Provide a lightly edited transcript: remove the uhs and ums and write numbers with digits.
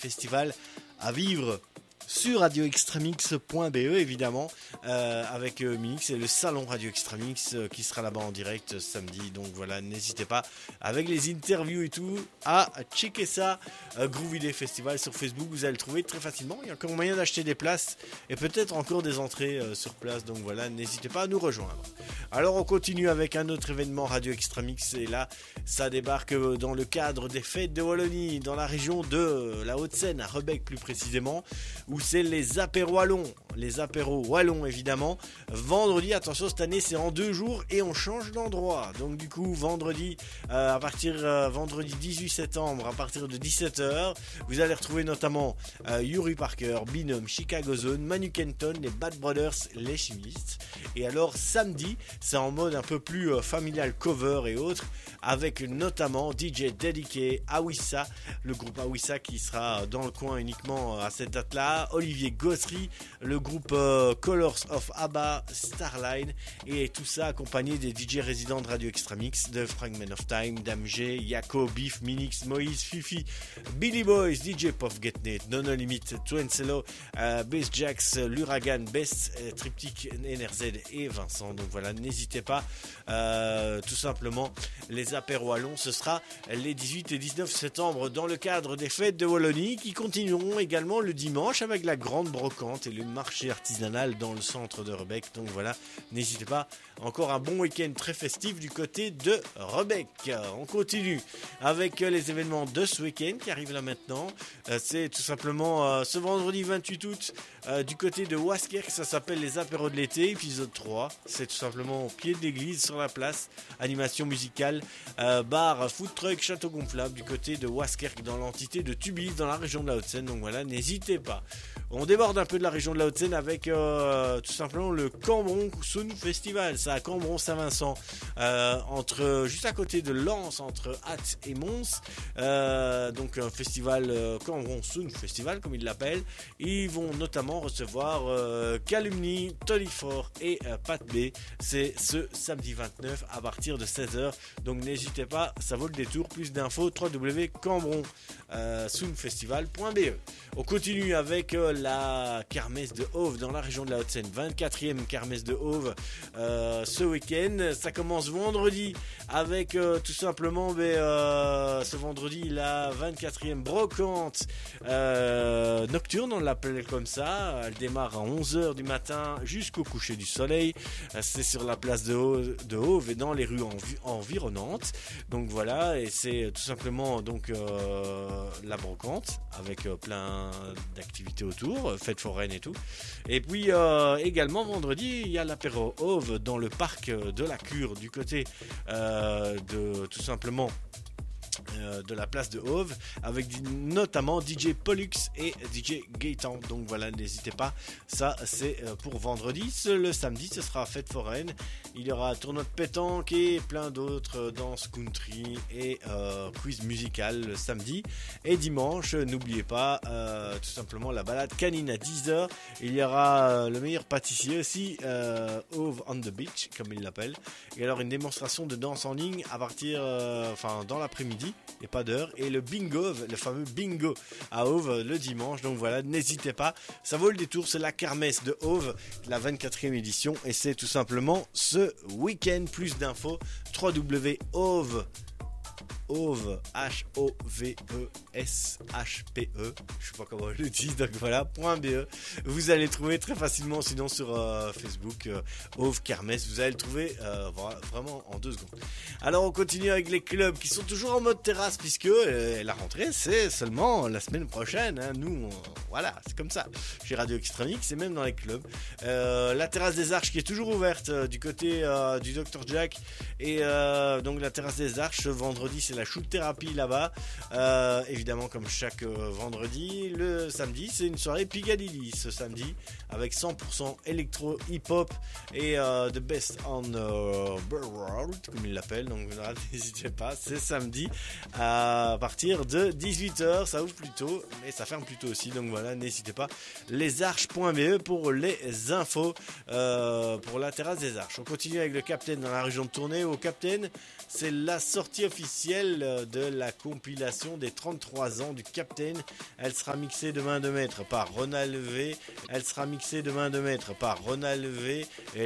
festivals à vivre sur radioextremix.be évidemment, avec Minix et le salon Radio Extremix qui sera là-bas en direct samedi. Donc voilà, n'hésitez pas avec les interviews et tout à checker ça. Groovy Day Festival sur Facebook, vous allez le trouver très facilement. Il y a encore moyen d'acheter des places et peut-être encore des entrées sur place. Donc voilà, n'hésitez pas à nous rejoindre. Alors on continue avec un autre événement Radio Extremix et là ça débarque dans le cadre des fêtes de Wallonie dans la région de la Haute-Seine, à Rebec plus précisément, où c'est les apéros wallons évidemment. Vendredi, attention, cette année c'est en 2 jours et on change d'endroit. Donc du coup vendredi vendredi 18 septembre à partir de 17h, vous allez retrouver notamment Yuri Parker, Binôme, Chicago Zone, Manu Kenton, les Bad Brothers, les Chimistes. Et alors samedi, c'est en mode un peu plus familial, cover et autres, avec notamment DJ Dediqué, Awissa, le groupe Awissa qui sera dans le coin uniquement à cette date-là, Olivier Gossery, le groupe Colors of ABBA, Starline, et tout ça accompagné des DJ résidents de Radio Extremix, de Fragment of Time, Dame G, Yako, Beef, Minix, Moïse, Fifi, Billy Boys, DJ Puff Getnet, Nono Limit, Twencello, Bass Jax, l'Uragan, Best, Triptyque, NRZ et Vincent. Donc voilà, n'hésitez pas, tout simplement, les apéros wallons, ce sera les 18 et 19 septembre dans le cadre des fêtes de Wallonie qui continueront également le dimanche avec la grande brocante et le marché artisanal dans le centre de Rebec. Donc voilà, n'hésitez pas, encore un bon week-end très festif du côté de Rebec. On continue avec les événements de ce week-end qui arrivent là maintenant. C'est tout simplement ce vendredi 28 août du côté de Waskerk, ça s'appelle les apéros de l'été, épisode 3. C'est tout simplement au pied de l'église sur la place, animation musicale, bar, food truck, château gonflable du côté de Waskerk dans l'entité de Tubis dans la région de la Haute-Seine. Donc voilà, n'hésitez pas. On déborde un peu de la région de la Haute-Seine avec tout simplement le Cambron Sound Festival. Ça à Cambron-Saint-Vincent, juste à côté de Lens, entre Ath et Mons. Donc un festival Cambron Sound Festival comme ils l'appellent. Ils vont notamment recevoir Calumny, Tony Ford et Pat B. C'est ce samedi 29 à partir de 16h. Donc n'hésitez pas, ça vaut le détour. Plus d'infos www.cambronsoundfestival.be. On continue avec la kermesse de Hove dans la région de la Haute-Seine, 24e kermesse de Hove ce week-end. Ça commence vendredi avec tout simplement ce vendredi la 24e brocante nocturne, on l'appelle comme ça. Elle démarre à 11h du matin jusqu'au coucher du soleil. C'est sur la place de Hove et dans les rues environnantes. Donc voilà, et c'est tout simplement donc la brocante avec plein d'activités autour, fête foraine et tout. Et puis également vendredi, il y a l'apéro Hove dans le parc de la Cure du côté de tout simplement de la place de Hove avec notamment DJ Pollux et DJ Gaëtan. Donc voilà, n'hésitez pas, ça c'est pour vendredi. Le samedi ce sera fête foraine, il y aura tournoi de pétanque et plein d'autres danses country et quiz musical le samedi. Et dimanche, n'oubliez pas tout simplement la balade canine à 10h. Il y aura le meilleur pâtissier aussi, Hove on the Beach comme il l'appelle. Et alors une démonstration de danse en ligne à partir dans l'après-midi, il n'y a pas d'heure, et le bingo, le fameux bingo à Hove le dimanche. Donc voilà, n'hésitez pas, ça vaut le détour. C'est la kermesse de Hove, la 24e édition, et c'est tout simplement ce week-end. Plus d'infos www.hove H-O-V-E-S-H-P-E, je sais pas comment je le dis, donc voilà, .be. Vous allez le trouver très facilement, sinon sur Facebook, Hove Kermesse, vous allez le trouver vraiment en 2 secondes. Alors on continue avec les clubs qui sont toujours en mode terrasse, puisque la rentrée c'est seulement la semaine prochaine, hein. Nous, voilà, c'est comme ça. Chez Radio Extremix, c'est même dans les clubs. La terrasse des Arches qui est toujours ouverte du côté du Dr Jack, et donc la terrasse des Arches, ce vendredi c'est la shoot thérapie là-bas, évidemment comme chaque vendredi. Le samedi c'est une soirée Piccadilly ce samedi avec 100% électro hip-hop et the best on world comme ils l'appellent. Donc voilà, n'hésitez pas, c'est samedi à partir de 18h, ça ouvre plus tôt mais ça ferme plus tôt aussi, donc voilà, n'hésitez pas. lesarches.be pour les infos pour la terrasse des Arches. On continue avec le Captain dans la région de Tournai. Au Captain, c'est la sortie officielle de la compilation des 33 23 ans du Captain. Elle sera mixée de main de maître par Ronald V. Elle sera mixée de main de maître par Ronald V. Et